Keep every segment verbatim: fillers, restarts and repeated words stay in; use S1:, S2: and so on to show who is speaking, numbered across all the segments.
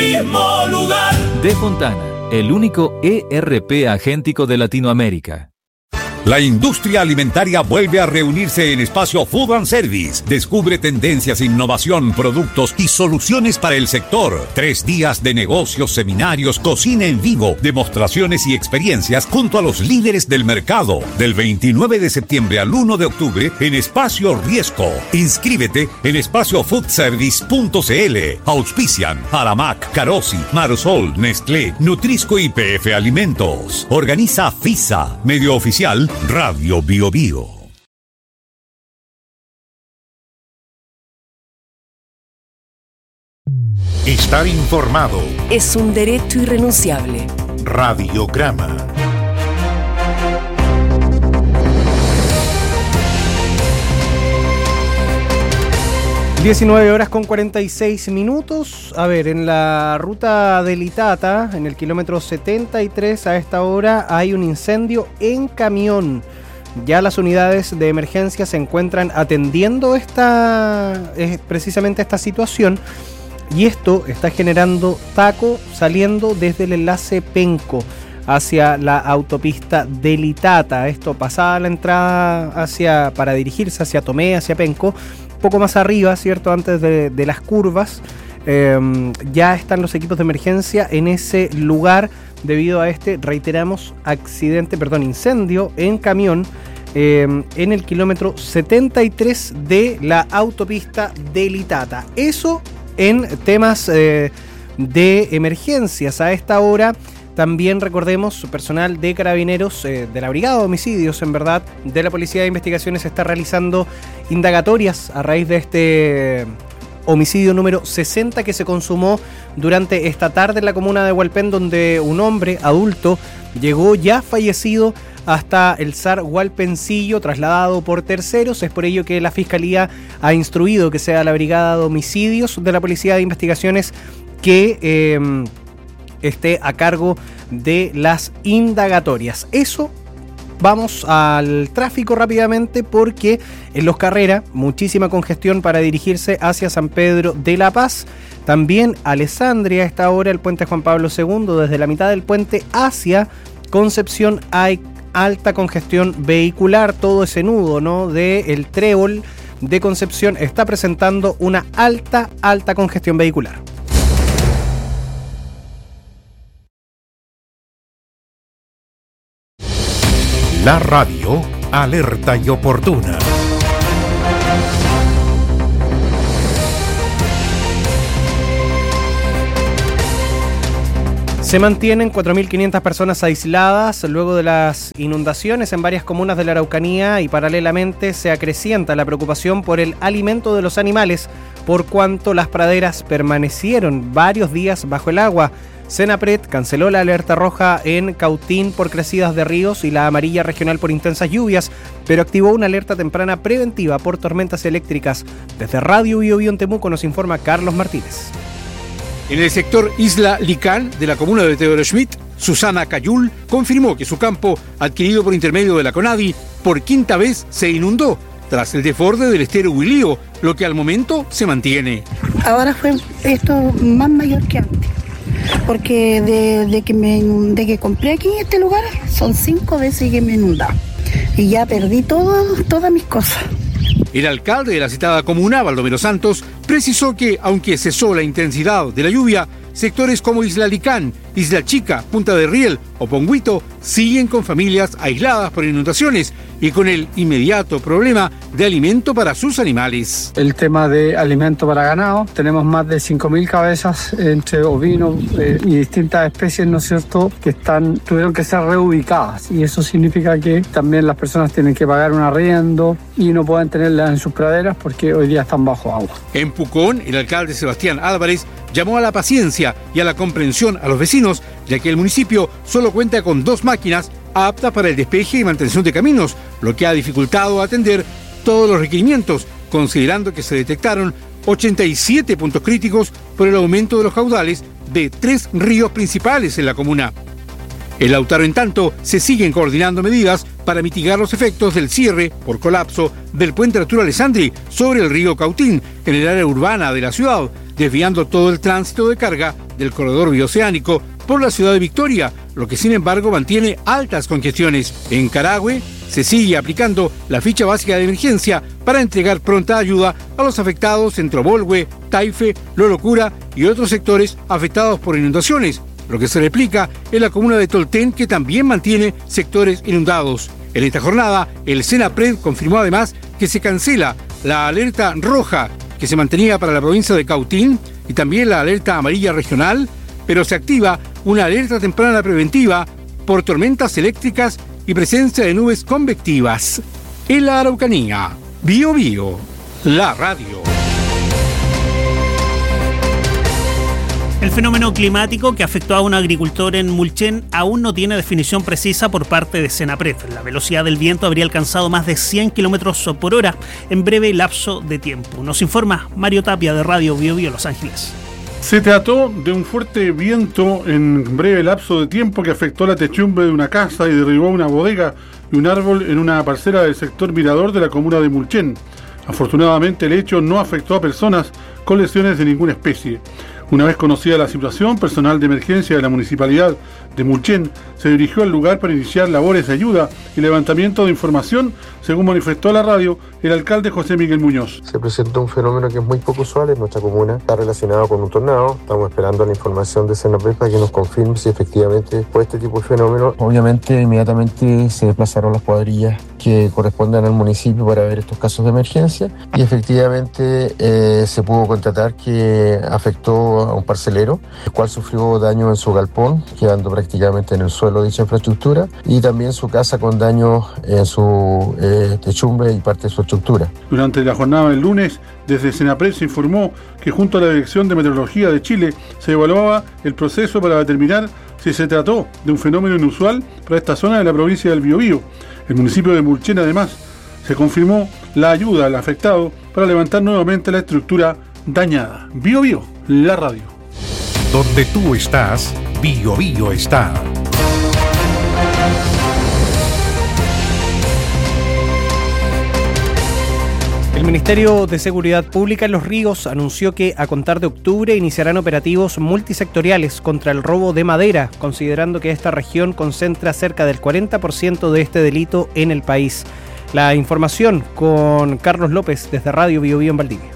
S1: mismo lugar.
S2: De Fontana, el único E R P agéntico de Latinoamérica.
S3: La industria alimentaria vuelve a reunirse en Espacio Food and Service. Descubre tendencias, innovación, productos y soluciones para el sector. Tres días de negocios, seminarios, cocina en vivo, demostraciones y experiencias junto a los líderes del mercado. Del veintinueve de septiembre al uno de octubre en Espacio Riesco. Inscríbete en espacio food service punto c l. Auspician Aramac, Carosi, Marsol, Nestlé, Nutrisco y P F Alimentos. Organiza FISA, medio oficial Radio Bio Bio.
S4: Estar informado
S5: es un derecho irrenunciable.
S4: Radiograma.
S6: diecinueve horas con cuarenta y seis minutos. A ver, en la ruta del Itata, en el kilómetro setenta y tres, a esta hora hay un incendio en camión. Ya las unidades de emergencia se encuentran atendiendo esta, eh, precisamente esta situación. Y esto está generando taco saliendo desde el enlace Penco hacia la autopista del Itata. Esto pasada la entrada hacia, para dirigirse hacia Tomé, hacia Penco. Poco más arriba, ¿cierto? Antes de, de las curvas, eh, ya están los equipos de emergencia en ese lugar debido a este, reiteramos, accidente, perdón, incendio en camión eh, en el kilómetro setenta y tres de la autopista del Itata. Eso en temas eh, de emergencias. A esta hora también recordemos, personal de Carabineros, eh, de la Brigada de Homicidios, en verdad, de la Policía de Investigaciones, está realizando indagatorias a raíz de este homicidio número sesenta que se consumó durante esta tarde en la comuna de Hualpén, donde un hombre adulto llegó ya fallecido hasta el S A R Hualpencillo, trasladado por terceros. Es por ello que la Fiscalía ha instruido que sea la Brigada de Homicidios de la Policía de Investigaciones que Eh, esté a cargo de las indagatorias. Eso, vamos al tráfico rápidamente, porque en Los Carrera, muchísima congestión para dirigirse hacia San Pedro de la Paz. También Alessandria, a esta hora el puente Juan Pablo segundo, desde la mitad del puente hacia Concepción hay alta congestión vehicular. Todo ese nudo, ¿no?, de el Trébol de Concepción está presentando una alta, alta congestión vehicular.
S4: La radio alerta y oportuna.
S6: Se mantienen cuatro mil quinientas personas aisladas luego de las inundaciones en varias comunas de la Araucanía, y paralelamente se acrecienta la preocupación por el alimento de los animales, por cuanto las praderas permanecieron varios días bajo el agua. Senapred canceló la alerta roja en Cautín por crecidas de ríos y la amarilla regional por intensas lluvias, pero activó una alerta temprana preventiva por tormentas eléctricas. Desde Radio Bio Bio en Temuco nos informa Carlos Martínez.
S7: En el sector Isla Licán de la comuna de Teodoro Schmidt, Susana Cayul confirmó que su campo, adquirido por intermedio de la CONADI, por quinta vez se inundó tras el desborde del estero Huilío, lo que al momento se mantiene.
S8: Ahora fue esto más mayor que antes, porque de, de, que, me, de que compré aquí este lugar, son cinco veces que me he inundado y ya perdí todo, todas mis cosas.
S7: El alcalde de la citada comuna, Baldomero Santos, precisó que, aunque cesó la intensidad de la lluvia, sectores como Isla Licán, Isla Chica, Punta de Riel o Ponguito siguen con familias aisladas por inundaciones y con el inmediato problema de alimento para sus animales.
S9: El tema de alimento para ganado, tenemos más de cinco mil cabezas entre ovinos eh, y distintas especies, ¿no es cierto?, que están, tuvieron que ser reubicadas, y eso significa que también las personas tienen que pagar un arriendo y no pueden tenerlas en sus praderas porque hoy día están bajo agua.
S7: En Pucón, el alcalde Sebastián Álvarez llamó a la paciencia y a la comprensión a los vecinos, ya que el municipio solo cuenta con dos máquinas aptas para el despeje y mantención de caminos, lo que ha dificultado atender todos los requerimientos, considerando que se detectaron ochenta y siete puntos críticos por el aumento de los caudales de tres ríos principales en la comuna. En Lautaro, en tanto, se siguen coordinando medidas para mitigar los efectos del cierre por colapso del puente Arturo Alessandri sobre el río Cautín, en el área urbana de la ciudad, desviando todo el tránsito de carga del corredor bioceánico por la ciudad de Victoria, lo que sin embargo mantiene altas congestiones. En Carahue se sigue aplicando la ficha básica de emergencia para entregar pronta ayuda a los afectados en Trobolhue, Taife, Lorocura y otros sectores afectados por inundaciones, lo que se replica en la comuna de Tolten, que también mantiene sectores inundados. En esta jornada, el SENAPRED confirmó además que se cancela la alerta roja que se mantenía para la provincia de Cautín y también la alerta amarilla regional, pero se activa una alerta temprana preventiva por tormentas eléctricas y presencia de nubes convectivas. En la Araucanía, Bio Bio, la radio.
S1: El fenómeno climático que afectó a un agricultor en Mulchen aún no tiene definición precisa por parte de SENAPRED. La velocidad del viento habría alcanzado más de cien kilómetros por hora en breve lapso de tiempo. Nos informa Mario Tapia de Radio Bio Bio Los Ángeles.
S10: Se trató de un fuerte viento en breve lapso de tiempo que afectó la techumbre de una casa y derribó una bodega y un árbol en una parcela del sector Mirador de la comuna de Mulchen. Afortunadamente el hecho no afectó a personas con lesiones de ninguna especie. Una vez conocida la situación, personal de emergencia de la municipalidad de Mulchen se dirigió al lugar para iniciar labores de ayuda y levantamiento de información, según manifestó a la radio el alcalde José Miguel Muñoz.
S11: Se presentó un fenómeno que es muy poco usual en nuestra comuna, está relacionado con un tornado. Estamos esperando la información de SENAPRED para que nos confirme si efectivamente fue este tipo de fenómeno. Obviamente inmediatamente se desplazaron las cuadrillas que corresponden al municipio para ver estos casos de emergencia y efectivamente eh, se pudo constatar que afectó a un parcelero, el cual sufrió daño en su galpón, quedando prácticamente en el suelo de dicha infraestructura, y también su casa con daño en su eh, techumbre y parte de su estructura.
S10: Durante la jornada del lunes, desde SENAPRED se informó que junto a la Dirección de Meteorología de Chile se evaluaba el proceso para determinar si se trató de un fenómeno inusual para esta zona de la provincia del Biobío. El municipio de Mulchen, además, se confirmó la ayuda al afectado para levantar nuevamente la estructura dañada. Bio Bio, la radio.
S4: Donde tú estás, Bio Bio está.
S6: El Ministerio de Seguridad Pública en Los Ríos anunció que a contar de octubre iniciarán operativos multisectoriales contra el robo de madera, considerando que esta región concentra cerca del cuarenta por ciento de este delito en el país. La información con Carlos López desde Radio Bio Bio en Valdivia.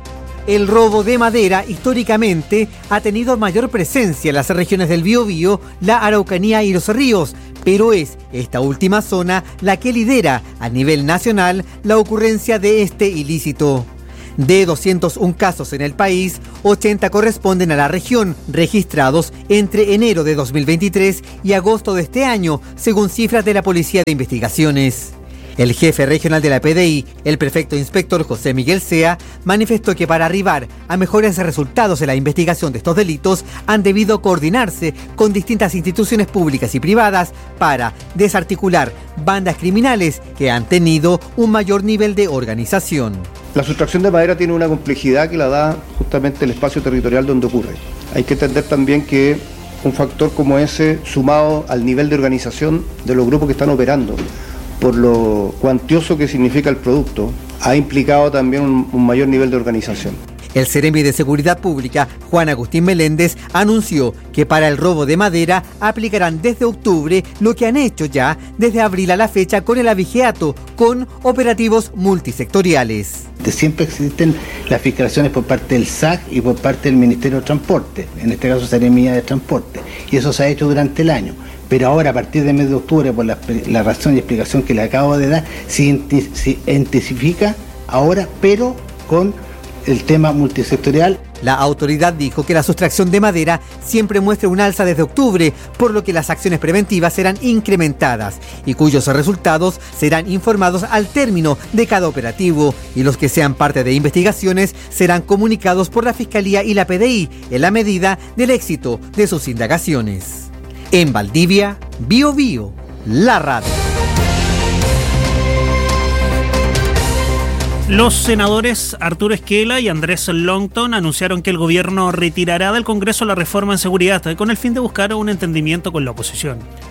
S12: El robo de madera históricamente ha tenido mayor presencia en las regiones del Biobío, la Araucanía y los Ríos, pero es esta última zona la que lidera a nivel nacional la ocurrencia de este ilícito. De doscientos uno casos en el país, ochenta corresponden a la región, registrados entre enero de dos mil veintitrés y agosto de este año, según cifras de la Policía de Investigaciones. El jefe regional de la P D I, el prefecto inspector José Miguel Sea, manifestó que para arribar a mejores resultados en la investigación de estos delitos han debido coordinarse con distintas instituciones públicas y privadas para desarticular bandas criminales que han tenido un mayor nivel de organización.
S13: La sustracción de madera tiene una complejidad que la da justamente el espacio territorial donde ocurre. Hay que entender también que un factor como ese, sumado al nivel de organización de los grupos que están operando, por lo cuantioso que significa el producto, ha implicado también un, un mayor nivel de organización.
S12: El Seremi de Seguridad Pública, Juan Agustín Meléndez, anunció que para el robo de madera aplicarán desde octubre lo que han hecho ya desde abril a la fecha con el abigeato, con operativos multisectoriales.
S14: Siempre existen las fiscalizaciones por parte del S A C y por parte del Ministerio de Transporte, en este caso Seremía de Transporte, y eso se ha hecho durante el año. Pero ahora, a partir del mes de octubre, por la, la razón y explicación que le acabo de dar, se intensifica ahora, pero con el tema multisectorial.
S12: La autoridad dijo que la sustracción de madera siempre muestra un alza desde octubre, por lo que las acciones preventivas serán incrementadas y cuyos resultados serán informados al término de cada operativo, y los que sean parte de investigaciones serán comunicados por la Fiscalía y la P D I en la medida del éxito de sus indagaciones. En Valdivia, Bio Bio, la radio.
S1: Los senadores Arturo Esquela y Andrés Longton anunciaron que el gobierno retirará del Congreso la reforma en seguridad con el fin de buscar un entendimiento con la oposición.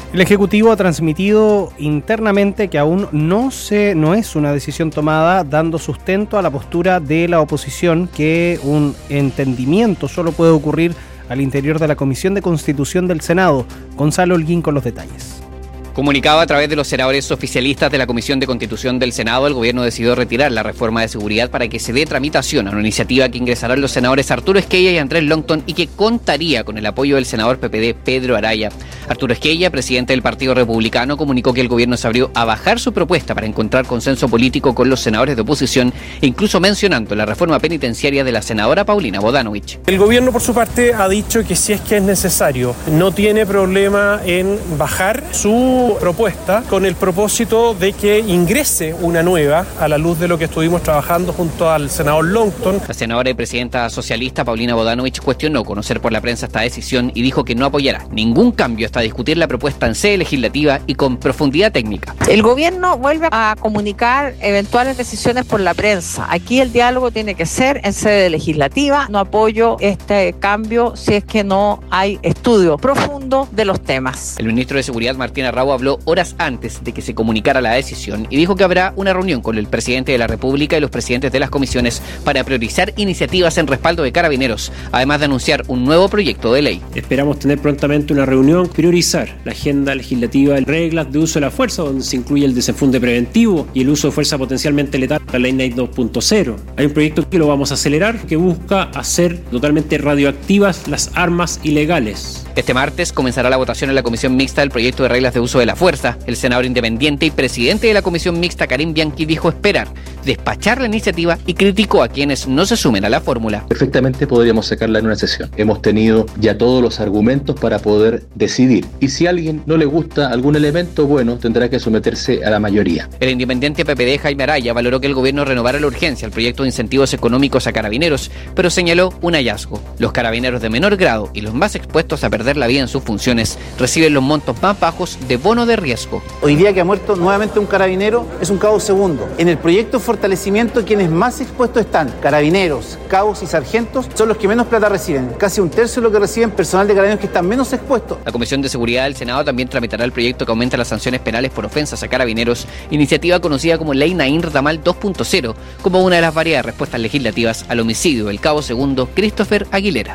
S6: El Ejecutivo ha transmitido internamente que aún no, se, no es una decisión tomada, dando sustento a la postura de la oposición que un entendimiento solo puede ocurrir al interior de la Comisión de Constitución del Senado. Gonzalo Holguín con los detalles.
S15: Comunicado a través de los senadores oficialistas de la Comisión de Constitución del Senado, el gobierno decidió retirar la reforma de seguridad para que se dé tramitación a una iniciativa que ingresarán los senadores Arturo Esquella y Andrés Longton y que contaría con el apoyo del senador P P D Pedro Araya. Arturo Esquella, presidente del Partido Republicano, comunicó que el gobierno se abrió a bajar su propuesta para encontrar consenso político con los senadores de oposición, incluso mencionando la reforma penitenciaria de la senadora Paulina Bodanovich.
S16: El gobierno, por su parte, ha dicho que si es que es necesario, no tiene problema en bajar su propuesta con el propósito de que ingrese una nueva a la luz de lo que estuvimos trabajando junto al senador Longton.
S15: La senadora y presidenta socialista Paulina Bodanovich cuestionó conocer por la prensa esta decisión y dijo que no apoyará ningún cambio hasta discutir la propuesta en sede legislativa y con profundidad técnica.
S17: El gobierno vuelve a comunicar eventuales decisiones por la prensa. Aquí el diálogo tiene que ser en sede legislativa. No apoyo este cambio si es que no hay estudio profundo de los temas.
S15: El ministro de Seguridad, Martín Arrau, habló horas antes de que se comunicara la decisión y dijo que habrá una reunión con el presidente de la República y los presidentes de las comisiones para priorizar iniciativas en respaldo de Carabineros, además de anunciar un nuevo proyecto de ley.
S16: Esperamos tener prontamente una reunión, priorizar la agenda legislativa, reglas de uso de la fuerza, donde se incluye el desenfunde preventivo y el uso de fuerza potencialmente letal, la ley Knight dos punto cero. Hay un proyecto que lo vamos a acelerar que busca hacer totalmente radioactivas las armas ilegales.
S15: Este martes comenzará la votación en la Comisión Mixta del proyecto de reglas de uso de la fuerza. El senador independiente y presidente de la Comisión Mixta, Karim Bianchi, dijo esperar despachar la iniciativa y criticó a quienes no se sumen a la fórmula.
S18: Perfectamente podríamos sacarla en una sesión. Hemos tenido ya todos los argumentos para poder decidir. Y si a alguien no le gusta algún elemento, bueno, tendrá que someterse a la mayoría.
S15: El independiente P P D, Jaime Araya, valoró que el gobierno renovara la urgencia al proyecto de incentivos económicos a carabineros, pero señaló un hallazgo. Los carabineros de menor grado y los más expuestos a perder la vida en sus funciones reciben los montos más bajos de bono de riesgo.
S19: Hoy día que ha muerto nuevamente un carabinero es un cabo segundo. En el proyecto de fortalecimiento, quienes más expuestos están, carabineros, cabos y sargentos, son los que menos plata reciben. Casi un tercio de lo que reciben personal de carabineros que están menos expuestos.
S15: La Comisión de Seguridad del Senado también tramitará el proyecto que aumenta las sanciones penales por ofensas a carabineros, iniciativa conocida como Ley Naín Retamal dos punto cero, como una de las varias respuestas legislativas al homicidio del cabo segundo Christopher Aguilera.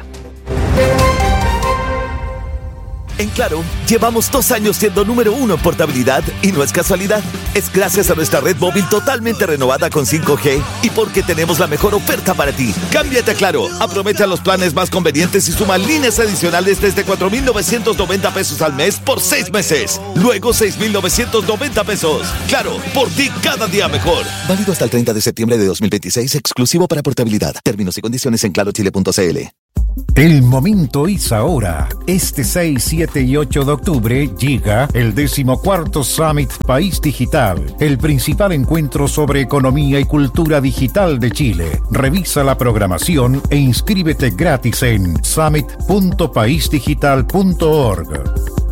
S20: En Claro, llevamos dos años siendo número uno en portabilidad y no es casualidad. Es gracias a nuestra red móvil totalmente renovada con cinco G y porque tenemos la mejor oferta para ti. Cámbiate a Claro, aprovecha los planes más convenientes y suma líneas adicionales desde cuatro mil novecientos noventa pesos al mes por seis meses. Luego seis mil novecientos noventa pesos. Claro, por ti cada día mejor. Válido hasta el treinta de septiembre de dos mil veintiséis, exclusivo para portabilidad. Términos y condiciones en claro chile punto c l.
S4: El momento es ahora. Este seis, siete y ocho de octubre llega el decimocuarto Summit País Digital, el principal encuentro sobre economía y cultura digital de Chile. Revisa la programación e inscríbete gratis en summit punto país digital punto org.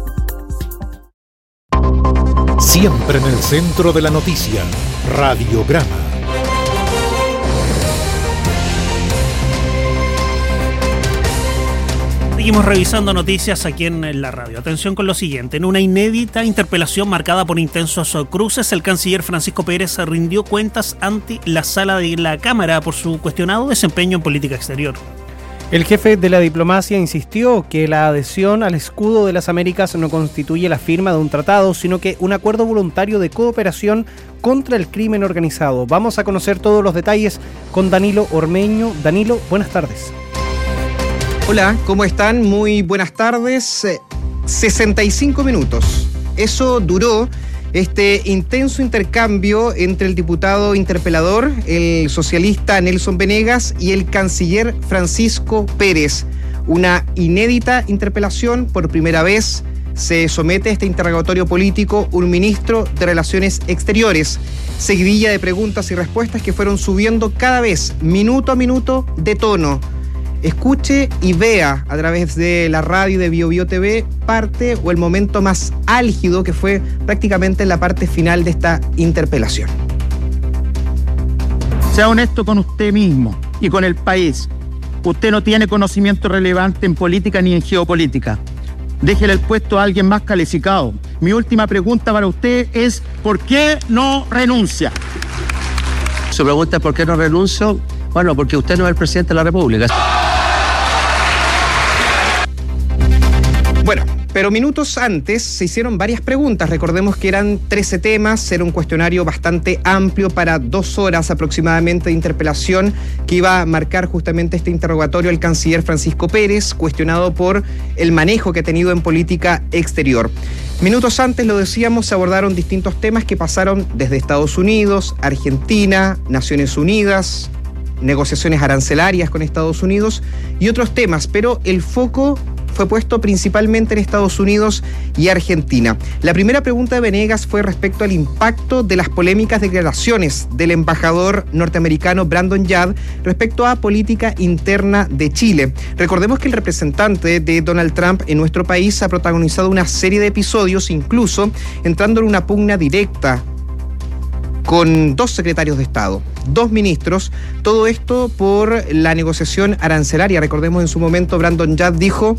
S4: Siempre en el centro de la noticia, Radiograma.
S1: Seguimos revisando noticias aquí en la radio. Atención con lo siguiente. En una inédita interpelación marcada por intensos cruces, el canciller Francisco Pérez rindió cuentas ante la sala de la Cámara por su cuestionado desempeño en política exterior.
S6: El jefe de la diplomacia insistió que la adhesión al escudo de las Américas no constituye la firma de un tratado, sino que un acuerdo voluntario de cooperación contra el crimen organizado. Vamos a conocer todos los detalles con Danilo Ormeño. Danilo, buenas tardes.
S21: Hola, ¿cómo están? Muy buenas tardes. sesenta y cinco minutos. Eso duró este intenso intercambio entre el diputado interpelador, el socialista Nelson Venegas, y el canciller Francisco Pérez. Una inédita interpelación. Por primera vez se somete a este interrogatorio político un ministro de Relaciones Exteriores. Seguidilla de preguntas y respuestas que fueron subiendo cada vez, minuto a minuto, de tono. Escuche y vea a través de la radio de Bio Bio T V parte o el momento más álgido que fue prácticamente en la parte final de esta interpelación.
S22: Sea honesto con usted mismo y con el país. Usted no tiene conocimiento relevante en política ni en geopolítica. déjele el puesto a alguien más calificado. Mi última pregunta para usted es, ¿por qué no renuncia?
S2: Su pregunta es ¿por qué no renuncio? Bueno, porque usted no es el presidente de la República.
S21: Bueno, pero minutos antes se hicieron varias preguntas. Recordemos que eran trece temas, era un cuestionario bastante amplio para dos horas aproximadamente de interpelación que iba a marcar justamente este interrogatorio al canciller Francisco Pérez, cuestionado por el manejo que ha tenido en política exterior. Minutos antes, lo decíamos, se abordaron distintos temas que pasaron desde Estados Unidos, Argentina, Naciones Unidas, negociaciones arancelarias con Estados Unidos y otros temas, pero el foco fue puesto principalmente en Estados Unidos y Argentina. La primera pregunta de Venegas fue respecto al impacto de las polémicas declaraciones del embajador norteamericano Brandon Yard respecto a política interna de Chile. Recordemos que el representante de Donald Trump en nuestro país ha protagonizado una serie de episodios, incluso entrando en una pugna directa con dos secretarios de Estado, dos ministros, todo esto por la negociación arancelaria. Recordemos en su momento Brandon Yard dijo: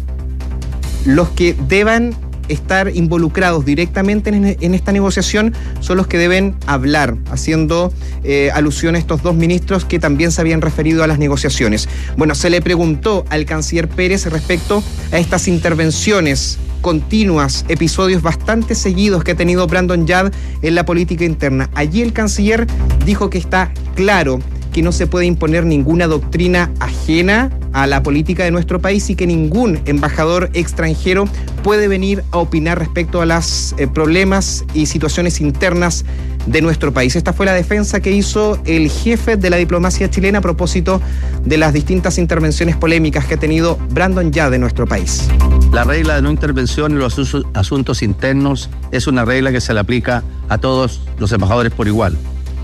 S21: los que deban estar involucrados directamente en, en esta negociación son los que deben hablar, haciendo eh, alusión a estos dos ministros que también se habían referido a las negociaciones. Bueno, se le preguntó al canciller Pérez respecto a estas intervenciones continuas, episodios bastante seguidos que ha tenido Brandon Yard en la política interna. Allí el canciller dijo que está claro que no se puede imponer ninguna doctrina ajena a la política de nuestro país y que ningún embajador extranjero puede venir a opinar respecto a los eh, problemas y situaciones internas de nuestro país. Esta fue la defensa que hizo el jefe de la diplomacia chilena a propósito de las distintas intervenciones polémicas que ha tenido Brandon Yard de nuestro país.
S2: La regla de no intervención en los asuntos internos es una regla que se le aplica a todos los embajadores por igual.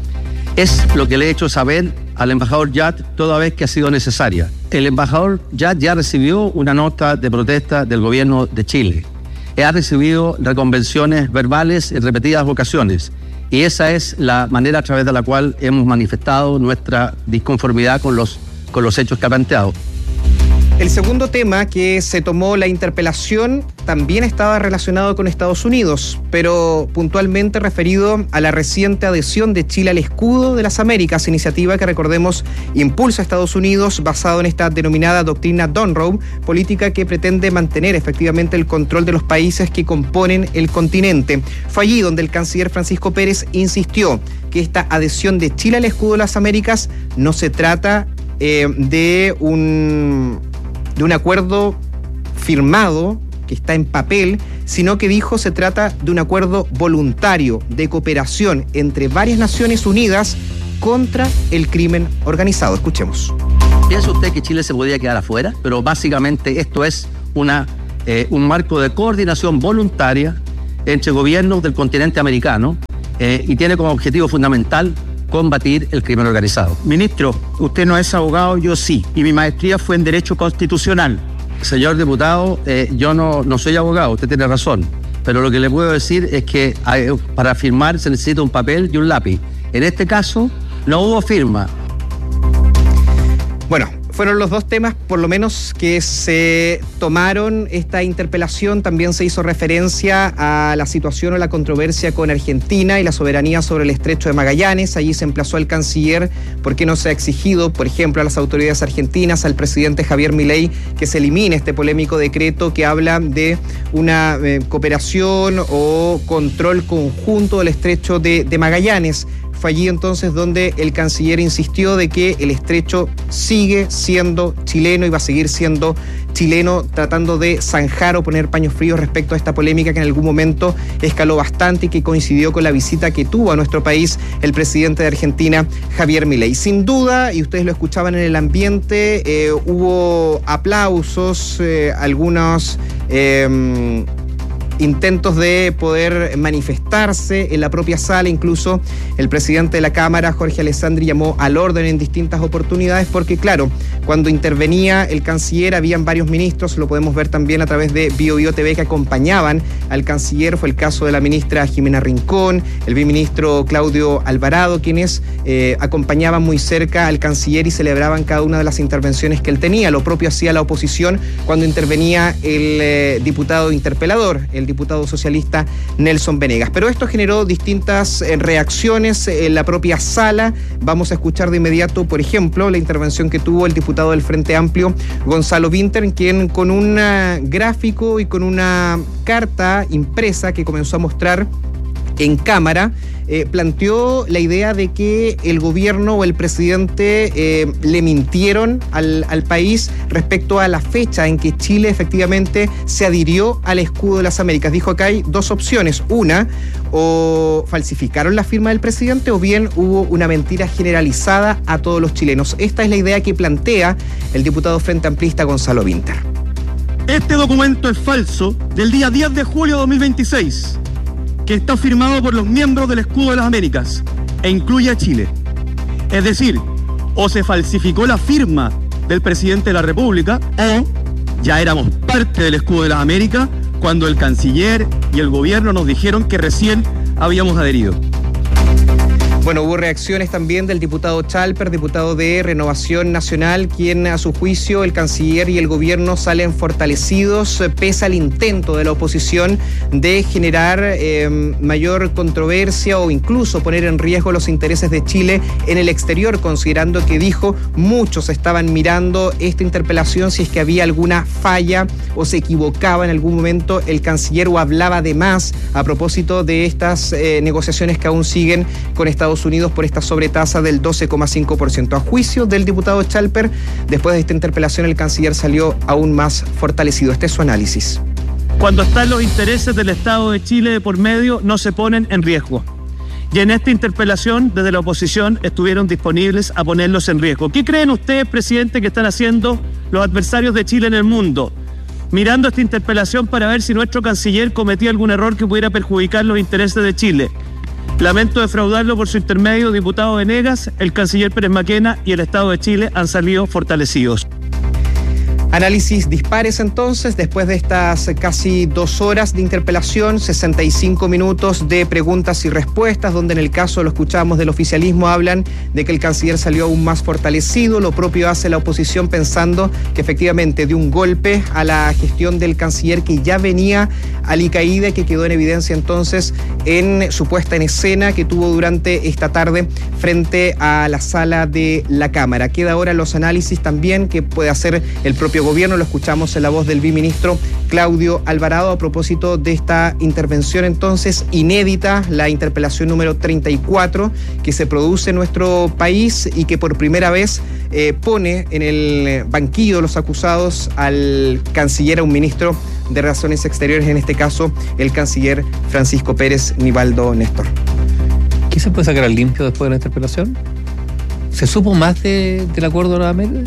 S2: Es lo que le he hecho saber al embajador Yard toda vez que ha sido necesaria. El embajador Yard ya recibió una nota de protesta del gobierno de Chile. Ha recibido reconvenciones verbales en repetidas ocasiones. Y esa es la manera a través de la cual hemos manifestado nuestra disconformidad con los, con los hechos que ha planteado.
S21: El segundo tema que se tomó la interpelación también estaba relacionado con Estados Unidos, pero puntualmente referido a la reciente adhesión de Chile al Escudo de las Américas, iniciativa que, recordemos, impulsa a Estados Unidos basado en esta denominada doctrina Monroe, política que pretende mantener efectivamente el control de los países que componen el continente. Fue allí donde el canciller Francisco Pérez insistió que esta adhesión de Chile al Escudo de las Américas no se trata eh, de un... de un acuerdo firmado que está en papel, sino que dijo se trata de un acuerdo voluntario de cooperación entre varias Naciones Unidas contra el crimen organizado. Escuchemos.
S2: ¿Piensa usted que Chile se podía quedar afuera? Pero básicamente esto es una, eh, un marco de coordinación voluntaria entre gobiernos del continente americano eh, y tiene como objetivo fundamental combatir el crimen organizado.
S22: Ministro, usted no es abogado, yo sí, y mi maestría fue en Derecho Constitucional.
S2: Señor diputado, eh, yo no, no soy abogado, usted tiene razón, pero lo que le puedo decir es que hay, para firmar se necesita un papel y un lápiz. En este caso, no hubo firma.
S21: Bueno, fueron los dos temas, por lo menos, que se tomaron esta interpelación. También se hizo referencia a la situación o la controversia con Argentina y la soberanía sobre el Estrecho de Magallanes. Allí se emplazó al canciller por qué no se ha exigido, por ejemplo, a las autoridades argentinas, al presidente Javier Milei, que se elimine este polémico decreto que habla de una eh, cooperación o control conjunto del Estrecho de, de Magallanes. Fue allí entonces donde el canciller insistió de que el estrecho sigue siendo chileno y va a seguir siendo chileno, tratando de zanjar o poner paños fríos respecto a esta polémica que en algún momento escaló bastante y que coincidió con la visita que tuvo a nuestro país el presidente de Argentina, Javier Milei. Sin duda, y ustedes lo escuchaban en el ambiente, eh, hubo aplausos, eh, algunos... Eh, intentos de poder manifestarse en la propia sala. Incluso el presidente de la Cámara, Jorge Alessandri, llamó al orden en distintas oportunidades porque, claro, cuando intervenía el canciller habían varios ministros, lo podemos ver también a través de Bio Bio T V, que acompañaban al canciller. Fue el caso de la ministra Jimena Rincón, el viceministro Claudio Alvarado, quienes eh, acompañaban muy cerca al canciller y celebraban cada una de las intervenciones que él tenía. Lo propio hacía la oposición cuando intervenía el eh, diputado interpelador, el diputado socialista Nelson Venegas. Pero esto generó distintas eh, reacciones en la propia sala. Vamos a escuchar de inmediato, por ejemplo, la intervención que tuvo el diputado del Frente Amplio, Gonzalo Vinter, quien con un gráfico y con una carta impresa que comenzó a mostrar en cámara, eh, planteó la idea de que el gobierno o el presidente eh, le mintieron al, al país respecto a la fecha en que Chile efectivamente se adhirió al escudo de las Américas. Dijo que hay dos opciones. Una, o falsificaron la firma del presidente o bien hubo una mentira generalizada a todos los chilenos. Esta es la idea que plantea el diputado frente amplista Gonzalo Vinter.
S22: Este documento es falso del día diez de julio de dos mil veintiséis. Que está firmado por los miembros del Escudo de las Américas e incluye a Chile. Es decir, o se falsificó la firma del presidente de la República o ya éramos parte del Escudo de las Américas cuando el canciller y el gobierno nos dijeron que recién habíamos adherido.
S21: Bueno, hubo reacciones también del diputado Chalper, diputado de Renovación Nacional, quien a su juicio el canciller y el gobierno salen fortalecidos pese al intento de la oposición de generar eh, mayor controversia o incluso poner en riesgo los intereses de Chile en el exterior, considerando que, dijo, muchos estaban mirando esta interpelación si es que había alguna falla o se equivocaba en algún momento el canciller o hablaba de más a propósito de estas eh, negociaciones que aún siguen con Estados Unidos por esta sobretasa del doce coma cinco por ciento. A juicio del diputado Chalper, después de esta interpelación el canciller salió aún más fortalecido. Este es su análisis.
S22: Cuando están los intereses del Estado de Chile de por medio, no se ponen en riesgo. Y en esta interpelación, desde la oposición, estuvieron disponibles a ponerlos en riesgo. ¿Qué creen ustedes, presidente, que están haciendo los adversarios de Chile en el mundo? Mirando esta interpelación para ver si nuestro canciller cometía algún error que pudiera perjudicar los intereses de Chile. Lamento defraudarlo por su intermedio, diputado Venegas, el canciller Pérez Maquena y el Estado de Chile han salido fortalecidos.
S21: Análisis dispares entonces, después de estas casi dos horas de interpelación, sesenta y cinco minutos de preguntas y respuestas, donde en el caso, lo escuchamos del oficialismo, hablan de que el canciller salió aún más fortalecido. Lo propio hace la oposición pensando que efectivamente dio un golpe a la gestión del canciller que ya venía alicaída, que quedó en evidencia entonces en su puesta en escena que tuvo durante esta tarde frente a la sala de la Cámara. Queda ahora los análisis también que puede hacer el propio gobierno. Lo escuchamos en la voz del viceministro Claudio Alvarado a propósito de esta intervención entonces inédita, la interpelación número treinta y cuatro que se produce en nuestro país y que por primera vez eh, pone en el banquillo de los acusados al canciller, a un ministro de Relaciones Exteriores, en este caso el canciller Francisco Pérez Nivaldo Néstor.
S3: ¿Qué se puede sacar al limpio después de la interpelación? ¿Se supo más de, del acuerdo de la América?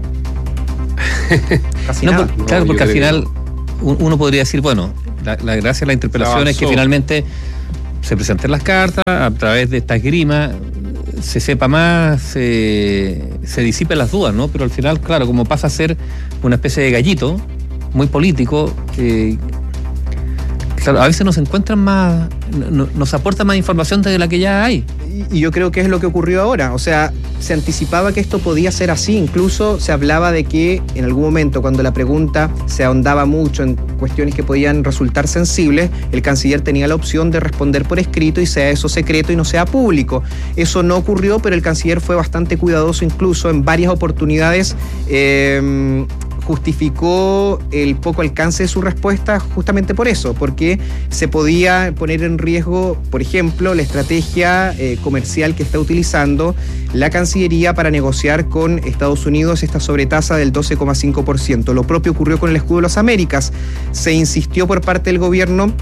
S21: Casi
S3: no,
S21: nada.
S3: por, claro,
S21: no,
S3: porque al final
S21: que...
S3: uno podría decir, bueno, la, la gracia de la interpelación es que finalmente se presenten las cartas, a través de esta esgrima se sepa más, se, se disipen las dudas, ¿no? Pero al final, claro, como pasa a ser una especie de gallito muy político, eh, claro, a veces nos encuentran más, no, nos aporta más información de la que ya hay.
S21: Y yo creo que es lo que ocurrió ahora. O sea, se anticipaba que esto podía ser así. Incluso se hablaba de que en algún momento, cuando la pregunta se ahondaba mucho en cuestiones que podían resultar sensibles, el canciller tenía la opción de responder por escrito y sea eso secreto y no sea público. Eso no ocurrió, pero el canciller fue bastante cuidadoso, incluso en varias oportunidades. Eh, justificó el poco alcance de su respuesta justamente por eso, porque se podía poner en riesgo, por ejemplo, la estrategia eh, comercial que está utilizando la Cancillería para negociar con Estados Unidos esta sobretasa del doce coma cinco por ciento. Lo propio ocurrió con el escudo de las Américas. Se insistió por parte del gobierno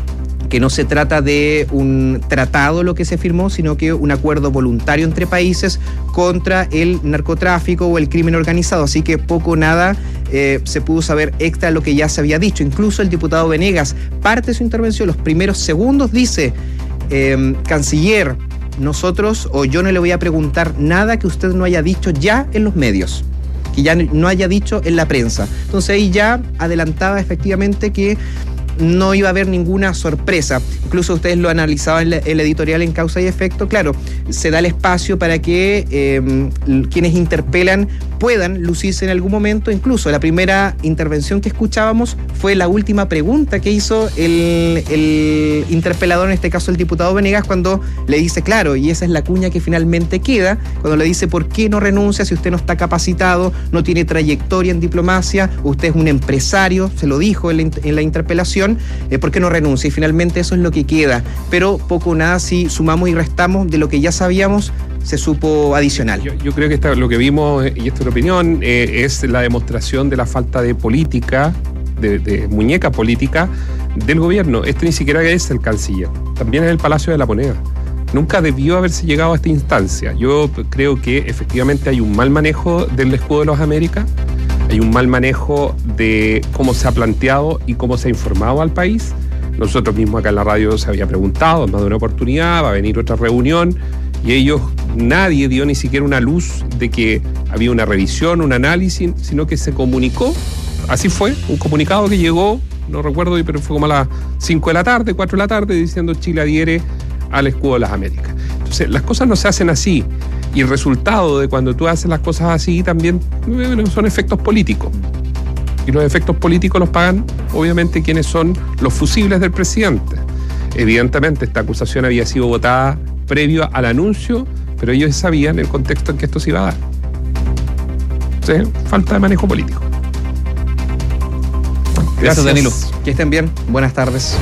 S21: que no se trata de un tratado lo que se firmó, sino que un acuerdo voluntario entre países contra el narcotráfico o el crimen organizado. Así que poco o nada eh, se pudo saber extra de lo que ya se había dicho. Incluso el diputado Venegas, parte de su intervención, los primeros segundos, dice, eh, canciller, nosotros o yo no le voy a preguntar nada que usted no haya dicho ya en los medios, que ya no haya dicho en la prensa. Entonces ahí ya adelantaba efectivamente que no iba a haber ninguna sorpresa. Incluso ustedes lo analizaban en el editorial en Causa y Efecto. Claro, se da el espacio para que eh, quienes interpelan puedan lucirse en algún momento. Incluso la primera intervención que escuchábamos fue la última pregunta que hizo el, el interpelador, en este caso el diputado Venegas, cuando le dice, claro, y esa es la cuña que finalmente queda, cuando le dice, ¿por qué no renuncia si usted no está capacitado, no tiene trayectoria en diplomacia, usted es un empresario, se lo dijo en la, en la interpelación, eh, ¿por qué no renuncia? Y finalmente eso es lo que queda, pero poco o nada si sumamos y restamos de lo que ya sabíamos, se supo adicional.
S5: Yo, yo creo que esta, lo que vimos, y esta es la opinión, eh, es la demostración de la falta de política, de, de muñeca política del gobierno. Este ni siquiera es el canciller, también es el Palacio de la Moneda. Nunca debió haberse llegado a esta instancia. Yo creo que efectivamente hay un mal manejo del escudo de las Américas, hay un mal manejo de cómo se ha planteado y cómo se ha informado al país. Nosotros mismos acá en la radio se había preguntado, más de una oportunidad, va a venir otra reunión, y ellos, nadie dio ni siquiera una luz de que había una revisión, un análisis, sino que se comunicó, así fue, un comunicado que llegó, no recuerdo, pero fue como a las cinco de la tarde, cuatro de la tarde, diciendo Chile adhiere al escudo de las Américas. Entonces, las cosas no se hacen así, y el resultado de cuando tú haces las cosas así también bueno, son efectos políticos. Y los efectos políticos los pagan, obviamente, quienes son los fusibles del presidente. Evidentemente, esta acusación había sido votada previo al anuncio, pero ellos sabían el contexto en que esto se iba a dar. Entonces, falta de manejo político.
S21: Gracias, Gracias, Danilo. Que estén bien. Buenas tardes.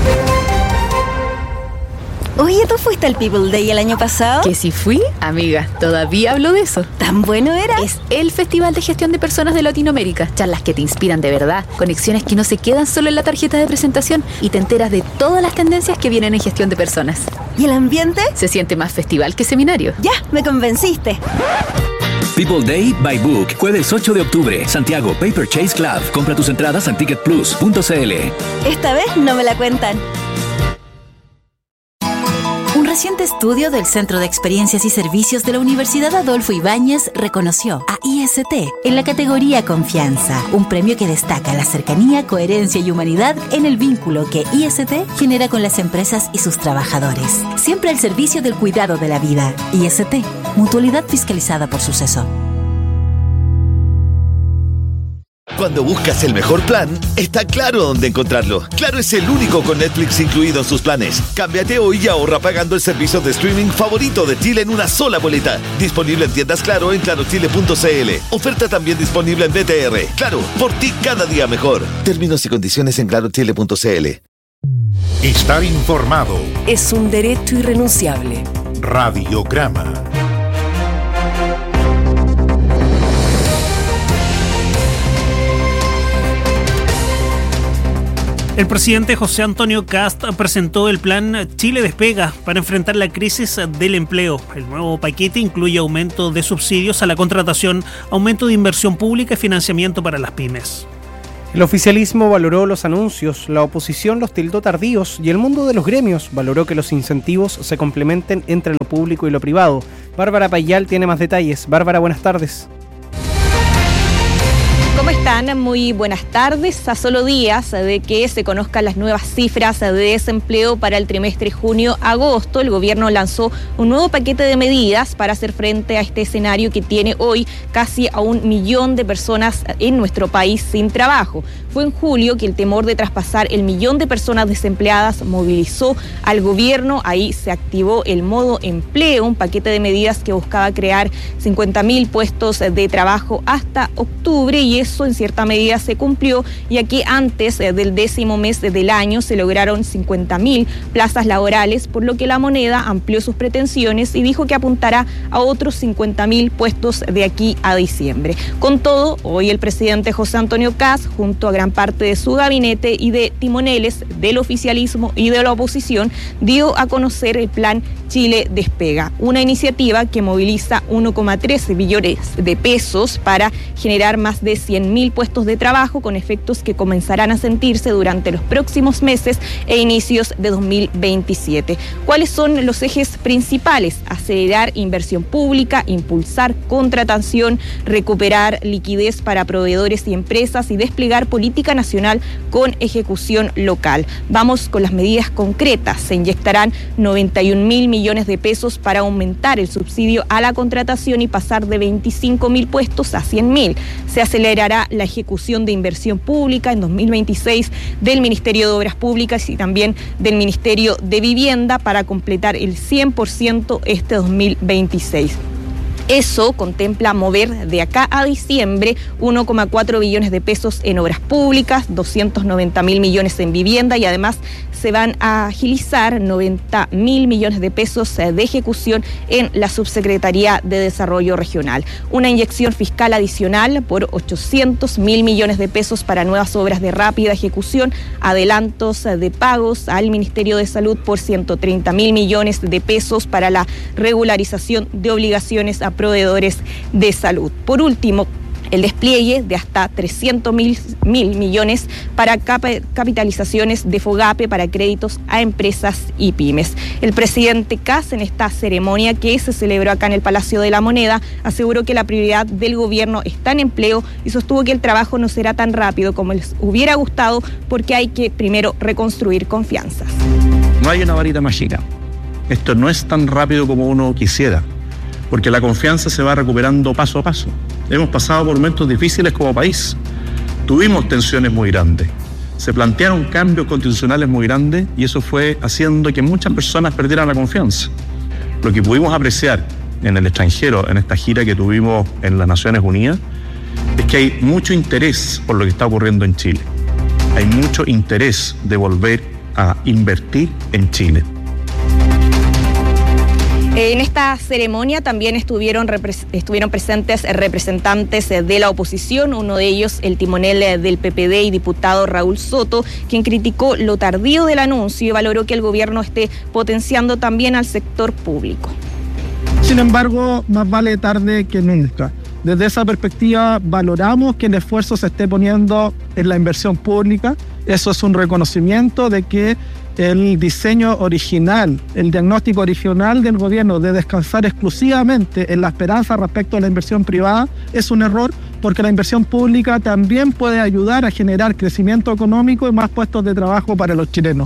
S8: Oye, ¿tú fuiste al People Day el año pasado?
S23: Que si fui, amiga, todavía hablo de eso.
S8: ¿Tan bueno era?
S23: Es el Festival de Gestión de Personas de Latinoamérica. Charlas que te inspiran de verdad, conexiones que no se quedan solo en la tarjeta de presentación y te enteras de todas las tendencias que vienen en gestión de personas.
S8: ¿Y el ambiente?
S23: Se siente más festival que seminario.
S8: Ya, me convenciste.
S24: People Day by Book, jueves ocho de octubre, Santiago, Paper Chase Club. Compra tus entradas en ticket plus punto c l.
S8: Esta vez no me la cuentan.
S25: Un reciente estudio del Centro de Experiencias y Servicios de la Universidad Adolfo Ibáñez reconoció a I S T en la categoría Confianza, un premio que destaca la cercanía, coherencia y humanidad en el vínculo que I S T genera con las empresas y sus trabajadores. Siempre al servicio del cuidado de la vida. I S T, mutualidad fiscalizada por Suceso.
S20: Cuando buscas el mejor plan, está Claro dónde encontrarlo. Claro es el único con Netflix incluido en sus planes. Cámbiate hoy y ahorra pagando el servicio de streaming favorito de Chile en una sola boleta. Disponible en tiendas Claro en claro chile punto c l. Oferta también disponible en B T R. Claro, por ti cada día mejor. Términos y condiciones en claro chile punto c l.
S4: Estar informado
S26: es un derecho irrenunciable.
S4: Radiograma.
S1: El presidente José Antonio Kast presentó el plan Chile Despega para enfrentar la crisis del empleo. El nuevo paquete incluye aumento de subsidios a la contratación, aumento de inversión pública y financiamiento para las pymes.
S6: El oficialismo valoró los anuncios, la oposición los tildó tardíos y el mundo de los gremios valoró que los incentivos se complementen entre lo público y lo privado. Bárbara Payal tiene más detalles. Bárbara, buenas tardes.
S27: ¿Cómo están? Muy buenas tardes. A solo días de que se conozcan las nuevas cifras de desempleo para el trimestre junio-agosto, el gobierno lanzó un nuevo paquete de medidas para hacer frente a este escenario que tiene hoy casi a un millón de personas en nuestro país sin trabajo. Fue en julio que el temor de traspasar el millón de personas desempleadas movilizó al gobierno. Ahí se activó el modo empleo, un paquete de medidas que buscaba crear cincuenta mil puestos de trabajo hasta octubre, y eso plazo en cierta medida se cumplió, ya que antes eh, del décimo mes del año se lograron cincuenta mil plazas laborales, por lo que la moneda amplió sus pretensiones y dijo que apuntará a otros cincuenta mil puestos de aquí a diciembre. Con todo, hoy el presidente José Antonio Kast, junto a gran parte de su gabinete y de timoneles del oficialismo y de la oposición, dio a conocer el plan Chile Despega, una iniciativa que moviliza uno coma tres billones de pesos para generar más de cien mil puestos de trabajo con efectos que comenzarán a sentirse durante los próximos meses e inicios de dos mil veintisiete. ¿Cuáles son los ejes principales? Acelerar inversión pública, impulsar contratación, recuperar liquidez para proveedores y empresas y desplegar política nacional con ejecución local. Vamos con las medidas concretas. Se inyectarán noventa y un mil millones de pesos para aumentar el subsidio a la contratación y pasar de veinticinco mil puestos a cien mil. Se acelerará la ejecución de inversión pública en dos mil veintiséis del Ministerio de Obras Públicas y también del Ministerio de Vivienda para completar el cien por ciento este dos mil veintiséis. Eso contempla mover de acá a diciembre uno coma cuatro billones de pesos en obras públicas, doscientos noventa mil millones en vivienda y además se van a agilizar noventa mil millones de pesos de ejecución en la Subsecretaría de Desarrollo Regional. Una inyección fiscal adicional por ochocientos mil millones de pesos para nuevas obras de rápida ejecución, adelantos de pagos al Ministerio de Salud por ciento treinta mil millones de pesos para la regularización de obligaciones a proveedores de salud. Por último, el despliegue de hasta trescientos mil millones para cap- capitalizaciones de FOGAPE para créditos a empresas y pymes. El presidente Kast, en esta ceremonia que se celebró acá en el Palacio de la Moneda, aseguró que la prioridad del gobierno está en empleo y sostuvo que el trabajo no será tan rápido como les hubiera gustado porque hay que primero reconstruir confianzas.
S7: No hay una varita mágica. Esto no es tan rápido como uno quisiera, porque la confianza se va recuperando paso a paso. Hemos pasado por momentos difíciles como país. Tuvimos tensiones muy grandes. Se plantearon cambios constitucionales muy grandes y eso fue haciendo que muchas personas perdieran la confianza. Lo que pudimos apreciar en el extranjero, en esta gira que tuvimos en las Naciones Unidas, es que hay mucho interés por lo que está ocurriendo en Chile. Hay mucho interés de volver a invertir en Chile.
S27: En esta ceremonia también estuvieron, repres- estuvieron presentes representantes de la oposición, uno de ellos el timonel del P P D y diputado Raúl Soto, quien criticó lo tardío del anuncio y valoró que el gobierno esté potenciando también al sector público.
S9: Sin embargo, más vale tarde que nunca. Desde esa perspectiva valoramos que el esfuerzo se esté poniendo en la inversión pública. Eso es un reconocimiento de que el diseño original, el diagnóstico original del gobierno de descansar exclusivamente en la esperanza respecto a la inversión privada es un error, porque la inversión pública también puede ayudar a generar crecimiento económico y más puestos de trabajo para los chilenos.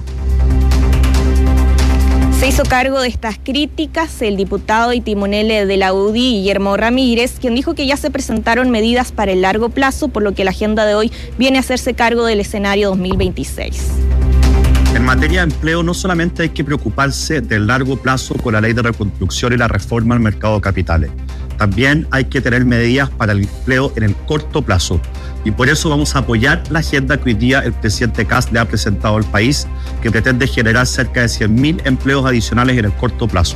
S27: Se hizo cargo de estas críticas el diputado y timonel de la U D I, Guillermo Ramírez, quien dijo que ya se presentaron medidas para el largo plazo, por lo que la agenda de hoy viene a hacerse cargo del escenario dos mil veintiséis.
S7: En materia de empleo, no solamente hay que preocuparse del largo plazo con la ley de reconstrucción y la reforma al mercado de capitales. También hay que tener medidas para el empleo en el corto plazo. Y por eso vamos a apoyar la agenda que hoy día el presidente Kast le ha presentado al país, que pretende generar cerca de cien mil empleos adicionales en el corto plazo.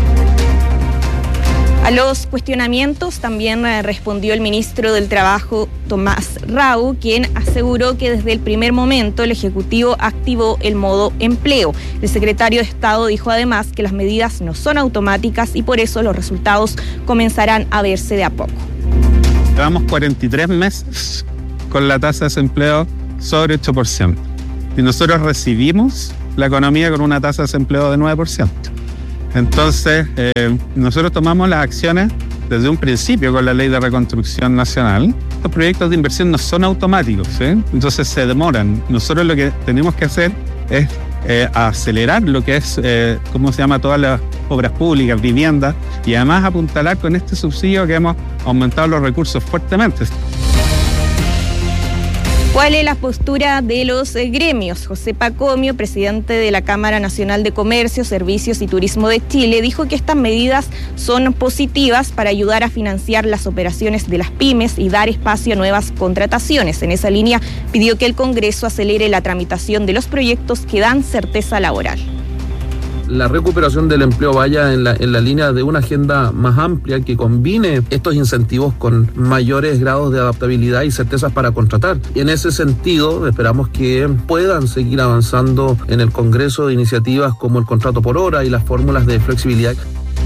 S27: A los cuestionamientos también eh, respondió el ministro del Trabajo, Tomás Rau, quien aseguró que desde el primer momento el Ejecutivo activó el modo empleo. El secretario de Estado dijo además que las medidas no son automáticas y por eso los resultados comenzarán a verse de a poco.
S10: Llevamos cuarenta y tres meses con la tasa de desempleo sobre ocho por ciento. Y nosotros recibimos la economía con una tasa de desempleo de nueve por ciento. Entonces, eh, nosotros tomamos las acciones desde un principio con la Ley de Reconstrucción Nacional. Los proyectos de inversión no son automáticos, ¿sí? Entonces se demoran. Nosotros lo que tenemos que hacer es eh, acelerar lo que es, eh, ¿cómo se llama?, todas las obras públicas, viviendas, y además apuntalar con este subsidio que hemos aumentado los recursos fuertemente.
S27: ¿Cuál es la postura de los eh, gremios? José Pacomio, presidente de la Cámara Nacional de Comercio, Servicios y Turismo de Chile, dijo que estas medidas son positivas para ayudar a financiar las operaciones de las pymes y dar espacio a nuevas contrataciones. En esa línea, pidió que el Congreso acelere la tramitación de los proyectos que dan certeza laboral.
S11: La recuperación del empleo vaya en la, en la línea de una agenda más amplia que combine estos incentivos con mayores grados de adaptabilidad y certezas para contratar. Y en ese sentido, esperamos que puedan seguir avanzando en el Congreso iniciativas como el contrato por hora y las fórmulas de flexibilidad.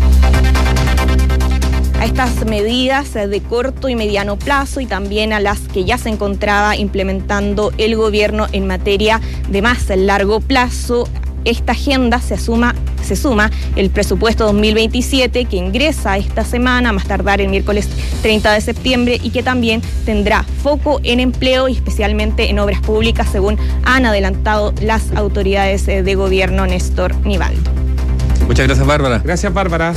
S27: A estas medidas de corto y mediano plazo y también a las que ya se encontraba implementando el gobierno en materia de más largo plazo, esta agenda se, asuma, se suma el presupuesto dos mil veintisiete que ingresa esta semana, a más tardar el miércoles treinta de septiembre, y que también tendrá foco en empleo y especialmente en obras públicas, según han adelantado las autoridades de gobierno. Néstor Nivaldo.
S3: Muchas gracias, Bárbara.
S5: Gracias, Bárbara.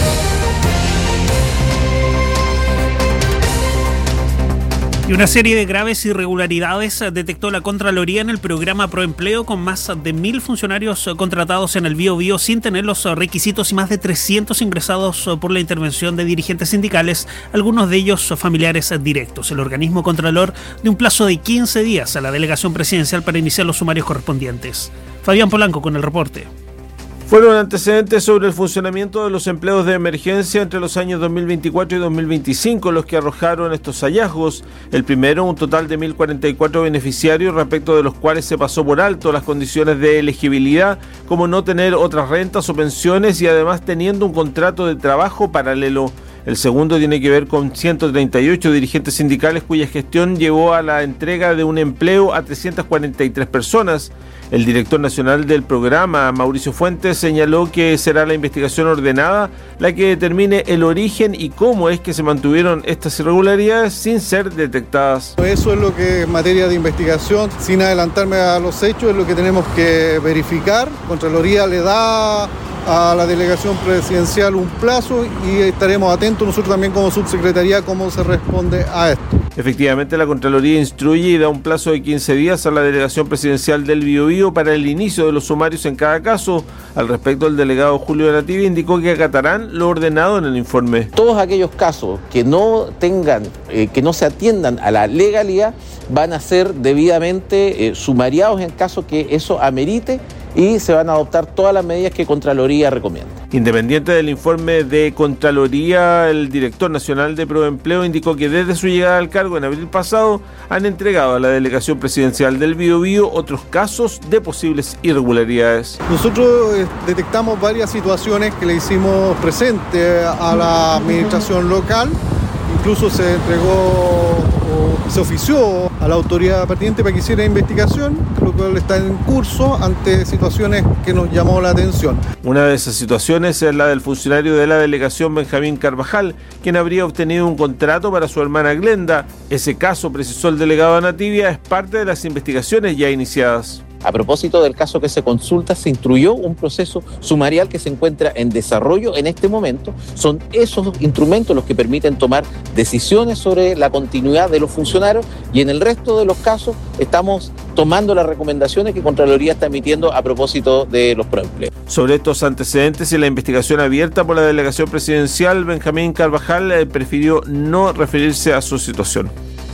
S1: Y una serie de graves irregularidades detectó la Contraloría en el programa Proempleo, con más de mil funcionarios contratados en el Bío Bío sin tener los requisitos y más de trescientos ingresados por la intervención de dirigentes sindicales, algunos de ellos familiares directos. El organismo Contralor dio un plazo de quince días a la delegación presidencial para iniciar los sumarios correspondientes. Fabián Polanco con el reporte.
S12: Fueron antecedentes sobre el funcionamiento de los empleos de emergencia entre los años dos mil veinticuatro y dos mil veinticinco los que arrojaron estos hallazgos. El primero, un total de mil cuarenta y cuatro beneficiarios, respecto de los cuales se pasó por alto las condiciones de elegibilidad, como no tener otras rentas o pensiones y además teniendo un contrato de trabajo paralelo. El segundo tiene que ver con ciento treinta y ocho dirigentes sindicales cuya gestión llevó a la entrega de un empleo a trescientas cuarenta y tres personas. El director nacional del programa, Mauricio Fuentes, señaló que será la investigación ordenada la que determine el origen y cómo es que se mantuvieron estas irregularidades sin ser detectadas.
S13: Eso es lo que en materia de investigación, sin adelantarme a los hechos, es lo que tenemos que verificar. Contraloría le da a la delegación presidencial un plazo y estaremos atentos nosotros también como subsecretaría cómo se responde a esto.
S12: Efectivamente, la Contraloría instruye y da un plazo de quince días a la delegación presidencial del Bío Bío para el inicio de los sumarios en cada caso. Al respecto, el delegado Julio de Nativia indicó que acatarán lo ordenado en el informe.
S14: Todos aquellos casos que no tengan, eh, que no se atiendan a la legalidad van a ser debidamente eh, sumariados en caso que eso amerite, y se van a adoptar todas las medidas que Contraloría recomienda.
S12: Independiente del informe de Contraloría, el director nacional de Proempleo indicó que desde su llegada al cargo en abril pasado han entregado a la delegación presidencial del Bío Bío otros casos de posibles irregularidades.
S13: Nosotros eh, detectamos varias situaciones que le hicimos presente a la administración local. Incluso se entregó o se ofició a la autoridad pertinente para que hiciera investigación, lo cual está en curso ante situaciones que nos llamó la atención.
S12: Una de esas situaciones es la del funcionario de la delegación Benjamín Carvajal, quien habría obtenido un contrato para su hermana Glenda. Ese caso, precisó el delegado Nativia, es parte de las investigaciones ya iniciadas.
S14: A propósito del caso que se consulta, se instruyó un proceso sumarial que se encuentra en desarrollo en este momento. Son esos instrumentos los que permiten tomar decisiones sobre la continuidad de los funcionarios, y en el resto de los casos estamos tomando las recomendaciones que Contraloría está emitiendo a propósito de los proempleos.
S12: Sobre estos antecedentes y la investigación abierta por la delegación presidencial, Benjamín Carvajal eh, prefirió no referirse a su situación.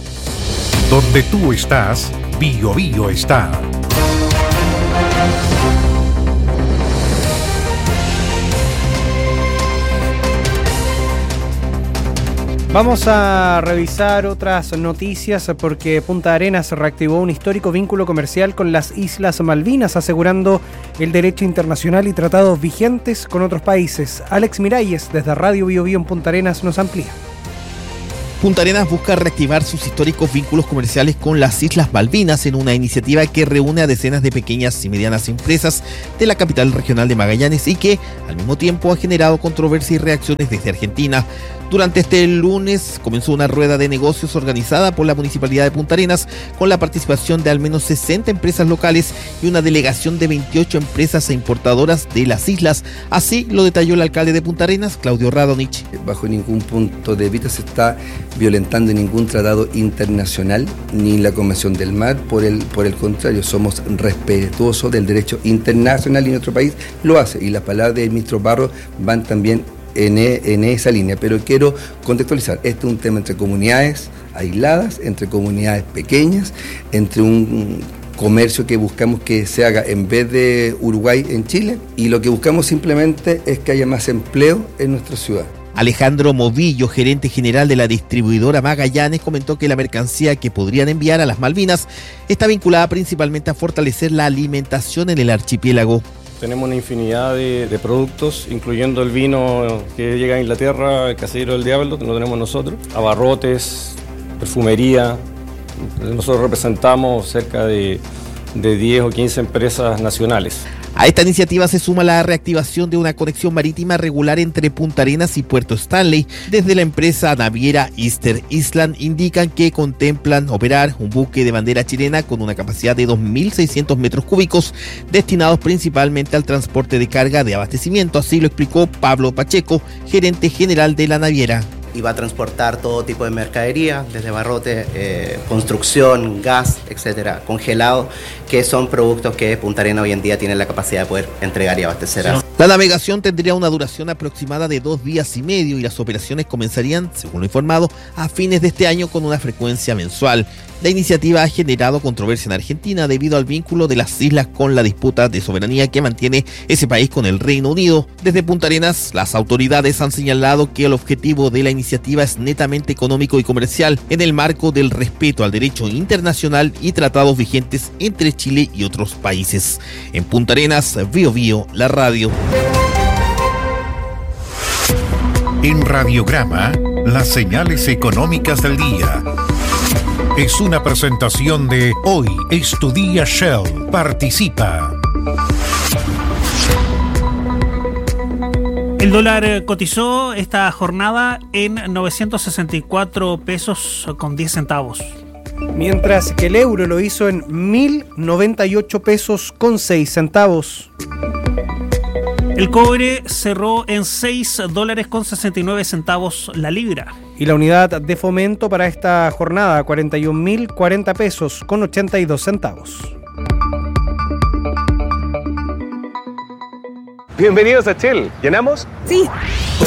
S4: Donde tú estás, Bío Bío está.
S6: Vamos a revisar otras noticias porque Punta Arenas reactivó un histórico vínculo comercial con las Islas Malvinas, asegurando el derecho internacional y tratados vigentes con otros países. Alex Miralles, desde Radio Bío Bío en Punta Arenas, nos amplía.
S16: Punta Arenas busca reactivar sus históricos vínculos comerciales con las Islas Malvinas en una iniciativa que reúne a decenas de pequeñas y medianas empresas de la capital regional de Magallanes y que, al mismo tiempo, ha generado controversia y reacciones desde Argentina. Durante este lunes comenzó una rueda de negocios organizada por la Municipalidad de Punta Arenas con la participación de al menos sesenta empresas locales y una delegación de veintiocho empresas e importadoras de las islas. Así lo detalló el alcalde de Punta Arenas, Claudio Radonich.
S17: Bajo ningún punto de vista se está
S2: violentando ningún tratado internacional ni la Convención del Mar, por el, por el contrario, somos respetuosos del derecho internacional y nuestro país lo hace, y las palabras del ministro Barros van también en, en esa línea, pero quiero contextualizar, este es un tema entre comunidades aisladas, entre comunidades pequeñas, entre un comercio que buscamos que se haga en vez de Uruguay en Chile, y lo que buscamos simplemente es que haya más empleo en nuestra ciudad.
S16: Alejandro Movillo, gerente general de la distribuidora Magallanes, comentó que la mercancía que podrían enviar a las Malvinas está vinculada principalmente a fortalecer la alimentación en el archipiélago.
S15: Tenemos una infinidad de, de productos, incluyendo el vino que llega a Inglaterra, el Casillero del Diablo, que lo tenemos nosotros, abarrotes, perfumería. Nosotros representamos cerca de, de diez o quince empresas nacionales.
S16: A esta iniciativa se suma la reactivación de una conexión marítima regular entre Punta Arenas y Puerto Stanley. Desde la empresa naviera Easter Island indican que contemplan operar un buque de bandera chilena con una capacidad de dos mil seiscientos metros cúbicos, destinados principalmente al transporte de carga de abastecimiento. Así lo explicó Pablo Pacheco, gerente general de la naviera.
S17: Y va a transportar todo tipo de mercadería, desde barrotes, eh, construcción, gas, etcétera, congelado, que son productos que Punta Arenas hoy en día tiene la capacidad de poder entregar y abastecer. A...
S16: La navegación tendría una duración aproximada de dos días y medio y las operaciones comenzarían, según lo informado, a fines de este año con una frecuencia mensual. La iniciativa ha generado controversia en Argentina debido al vínculo de las islas con la disputa de soberanía que mantiene ese país con el Reino Unido. Desde Punta Arenas, las autoridades han señalado que el objetivo de la iniciativa es netamente económico y comercial, en el marco del respeto al derecho internacional y tratados vigentes entre Chile y otros países. En Punta Arenas, Bío Bío, la radio.
S4: En Radiograma, las señales económicas del día. Es una presentación de Hoy es tu día Shell. Participa.
S1: El dólar cotizó esta jornada en novecientos sesenta y cuatro pesos con diez centavos.
S6: Mientras que el euro lo hizo en mil noventa y ocho pesos con seis centavos.
S1: El cobre cerró en seis dólares con sesenta y nueve centavos la libra.
S6: Y la unidad de fomento para esta jornada, cuarenta y un mil cuarenta pesos con ochenta y dos centavos.
S18: Bienvenidos a Shell. ¿Llenamos?
S8: Sí.